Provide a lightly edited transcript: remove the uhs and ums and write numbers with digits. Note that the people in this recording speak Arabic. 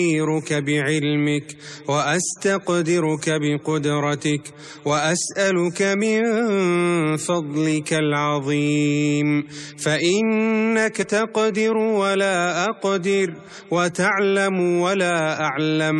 بعلمك وأستقدرك بقدرتك وأسألك من فضلك العظيم، فإنك تقدر ولا أقدر وتعلم ولا أعلم.